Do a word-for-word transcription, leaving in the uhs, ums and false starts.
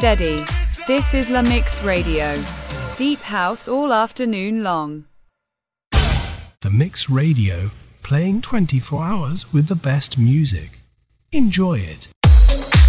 steady. This is La Mix Radio. Deep house all afternoon long. The Mix Radio, playing twenty-four hours with the best music. Enjoy it.